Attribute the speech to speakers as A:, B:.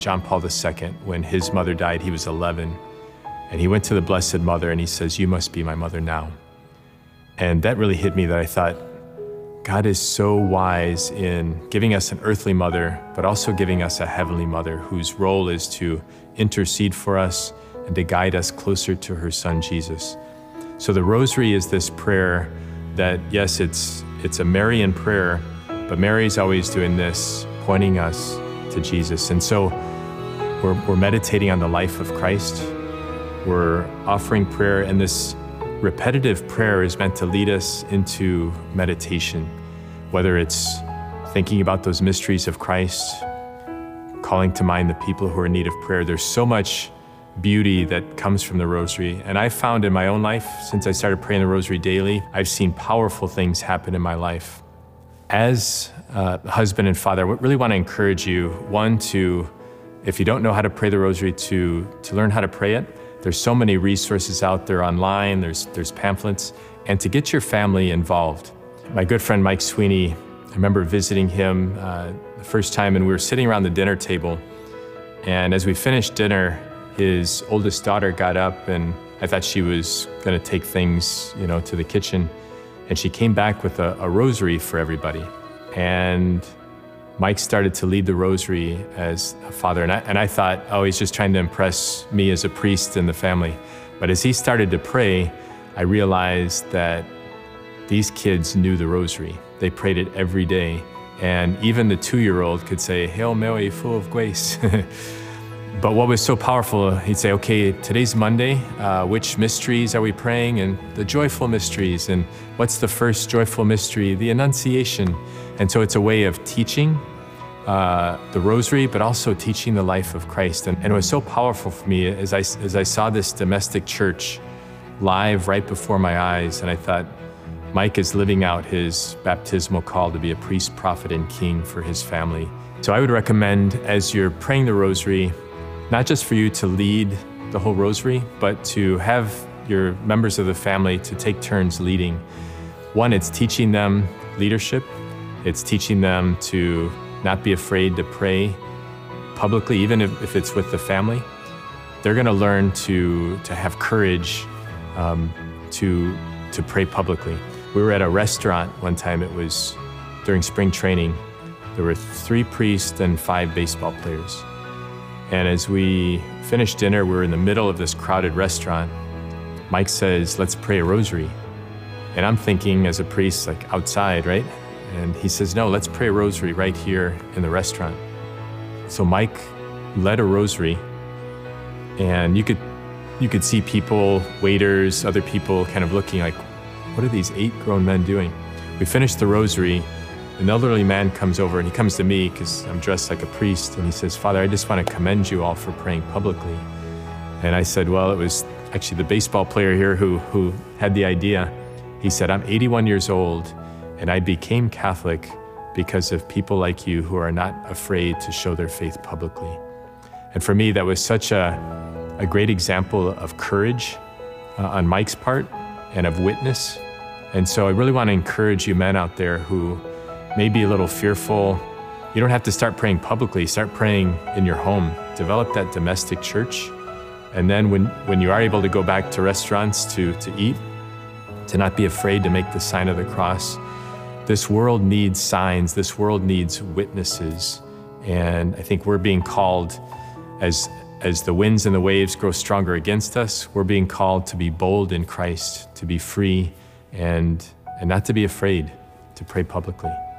A: John Paul II, when his mother died, he was 11. And he went to the Blessed Mother and he says, "You must be my mother now." And that really hit me, that I thought, God is so wise in giving us an earthly mother, but also giving us a heavenly mother whose role is to intercede for us and to guide us closer to her son, Jesus. So the Rosary is this prayer that, yes, it's a Marian prayer, but Mary's always doing this, pointing us to Jesus. And so we're meditating on the life of Christ. We're offering prayer, and this repetitive prayer is meant to lead us into meditation, whether it's thinking about those mysteries of Christ, calling to mind the people who are in need of prayer. There's so much beauty that comes from the Rosary. And I found in my own life, since I started praying the Rosary daily, I've seen powerful things happen in my life. As a husband and father, I really want to encourage you, one, to, if you don't know how to pray the Rosary, to learn how to pray it. There's so many resources out there online, there's pamphlets, and to get your family involved. My good friend Mike Sweeney, I remember visiting him the first time, and we were sitting around the dinner table, and as we finished dinner, his oldest daughter got up, and I thought she was gonna take things, to the kitchen, and she came back with a rosary for everybody. And Mike started to lead the Rosary as a father, and I thought, oh, he's just trying to impress me as a priest in the family. But as he started to pray, I realized that these kids knew the Rosary. They prayed it every day, and even the 2-year-old could say, "Hail Mary, full of grace." But what was so powerful, he'd say, "Okay, today's Monday, which mysteries are we praying?" And the joyful mysteries, and what's the first joyful mystery? The Annunciation. And so it's a way of teaching the Rosary, but also teaching the life of Christ. And it was so powerful for me as I saw this domestic church live right before my eyes, and I thought, Mike is living out his baptismal call to be a priest, prophet, and king for his family. So I would recommend, as you're praying the Rosary, not just for you to lead the whole Rosary, but to have your members of the family to take turns leading. One, it's teaching them leadership. It's teaching them to not be afraid to pray publicly, even if it's with the family. They're gonna learn to have courage to pray publicly. We were at a restaurant one time, it was during spring training. There were 3 priests and 5 baseball players. And as we finished dinner, we were in the middle of this crowded restaurant. Mike says, "Let's pray a Rosary." And I'm thinking as a priest, like outside, right? And he says, "No, let's pray a Rosary right here in the restaurant." So Mike led a Rosary, and you could see people, waiters, other people kind of looking like, what are these 8 grown men doing? We finished the Rosary. An elderly man comes over, and he comes to me because I'm dressed like a priest, and he says, "Father, I just want to commend you all for praying publicly." And I said, well, it was actually the baseball player here who had the idea. He said, "I'm 81 years old, and I became Catholic because of people like you who are not afraid to show their faith publicly." And for me, that was such a great example of courage on Mike's part and of witness. And so I really want to encourage you men out there who may be a little fearful. You don't have to start praying publicly. Start praying in your home. Develop that domestic church. And then when you are able to go back to restaurants to eat, to not be afraid to make the sign of the cross. This world needs signs. This world needs witnesses. And I think we're being called, as the winds and the waves grow stronger against us, we're being called to be bold in Christ, to be free, and not to be afraid to pray publicly.